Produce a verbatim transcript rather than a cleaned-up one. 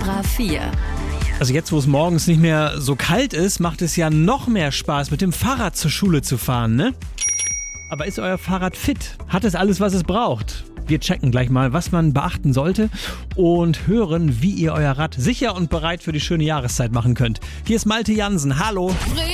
Hyper vier. Also jetzt, wo es morgens nicht mehr so kalt ist, macht es ja noch mehr Spaß, mit dem Fahrrad zur Schule zu fahren, ne? Aber ist euer Fahrrad fit? Hat es alles, was es braucht? Wir checken gleich mal, was man beachten sollte und hören, wie ihr euer Rad sicher und bereit für die schöne Jahreszeit machen könnt. Hier ist Malte Jansen. Hallo!